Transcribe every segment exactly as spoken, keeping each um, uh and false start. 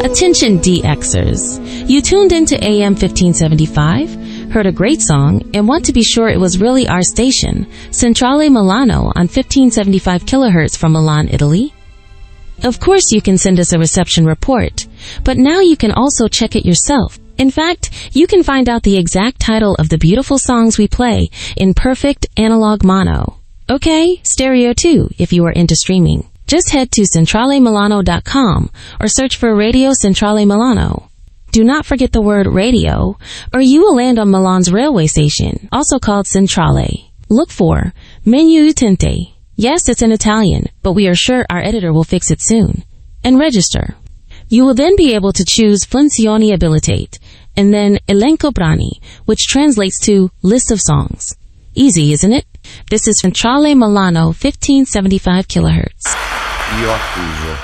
Attention D Xers. You tuned into A M fifteen seventy-five, heard a great song, and want to be sure it was really our station, Centrale Milano on fifteen seventy-five kilohertz from Milan, Italy? Of course you can send us a reception report, but now you can also check it yourself. In fact, you can find out the exact title of the beautiful songs we play in perfect analog mono. Okay, stereo too, if you are into streaming. Just head to centrale milano dot com or search for Radio Centrale Milano. Do not forget the word radio, or you will land on Milan's railway station, also called Centrale. Look for Menu Utente. Yes, it's in Italian, but we are sure our editor will fix it soon. And register. You will then be able to choose Funzioni Abilitate, and then Elenco Brani, which translates to List of Songs. Easy, isn't it? This is Centrale Milano, fifteen seventy-five kilohertz. Io accuso.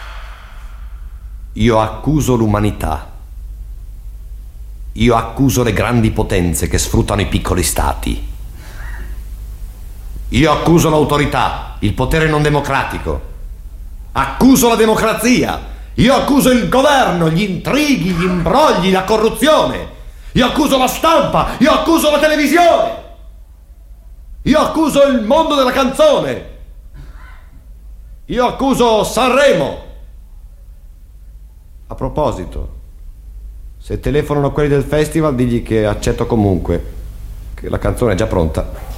Io accuso l'umanità. Io accuso le grandi potenze che sfruttano i piccoli stati. Io accuso l'autorità, il potere non democratico. Accuso la democrazia. Io accuso il governo, gli intrighi, gli imbrogli, la corruzione. Io accuso la stampa. Io accuso la televisione. Io accuso il mondo della canzone. Io accuso Sanremo. A proposito, se telefonano quelli del festival, digli che accetto comunque, che la canzone è già pronta.